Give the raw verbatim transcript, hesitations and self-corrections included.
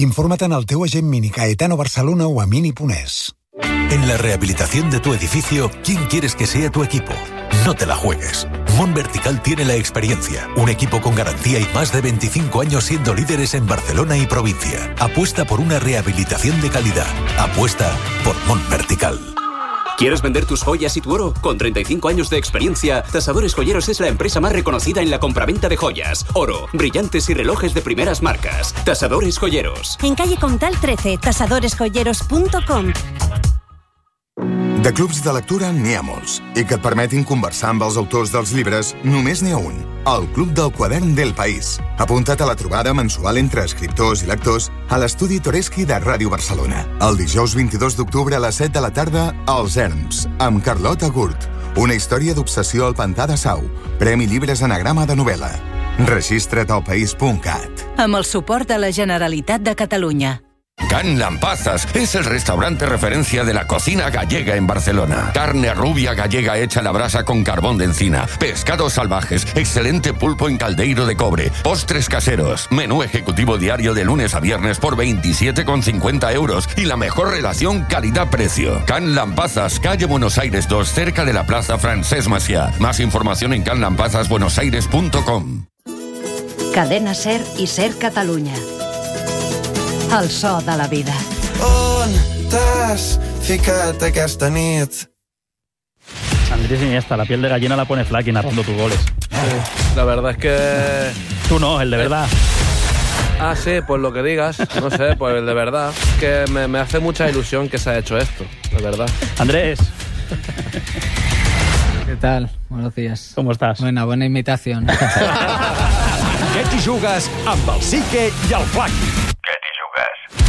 Infórmate en el teu agent Mini Caetano Barcelona o a mini punt es. En la rehabilitación de tu edificio, ¿quién quieres que sea tu equipo? No te la juegues. Mont Vertical tiene la experiencia, un equipo con garantía y más de veinticinco años siendo líderes en Barcelona y provincia. Apuesta por una rehabilitación de calidad. Apuesta por Mont Vertical. ¿Quieres vender tus joyas y tu oro? Con treinta y cinco años de experiencia, Tasadores Joyeros es la empresa más reconocida en la compraventa de joyas, oro, brillantes y relojes de primeras marcas. Tasadores Joyeros. En calle Comtal trece, tasadores joyeros punto com. De clubs de lectura n'hi ha molts, i que et permetin conversar amb els autors dels llibres només n'hi ha un, el Club del Quadern del País. Apunta't a la trobada mensual entre escriptors i lectors a l'estudi Toreschi de Ràdio Barcelona. El dijous vint-i-dos d'octubre a les set de la tarda, Els Erms, amb Carlota Gurt. Una història d'obsessió al Pantà de Sau. Premi Llibres Anagrama de novel·la. Registra't al país punt cat. Amb el suport de la Generalitat de Catalunya. Can Lampazas es el restaurante referencia de la cocina gallega en Barcelona. Carne rubia gallega hecha a la brasa con carbón de encina, pescados salvajes, excelente pulpo en caldeiro de cobre, postres caseros, menú ejecutivo diario de lunes a viernes por veintisiete con cincuenta euros y la mejor relación calidad-precio. Can Lampazas, calle Buenos Aires dos, cerca de la Plaza Francesc Macià. Más información en can lampazas buenos aires punto com. Cadena Ser i Ser Catalunya. El so de la vida. On t'has ficat aquesta nit? Andrés Iniesta, la piel de gallina la pone Flaky narrando tus goles. Sí, la verdad es que... Tú no, el de verdad. Ah, sí, pues lo que digas. No sé, pues el de verdad. Que me, me hace mucha ilusión que se ha hecho esto, de verdad. Andrés. ¿Qué tal? Buenos días. ¿Cómo estás? Buena, buena imitación. Què t'hi jugues amb el Psique i el Flaky? Què t'hi jugues?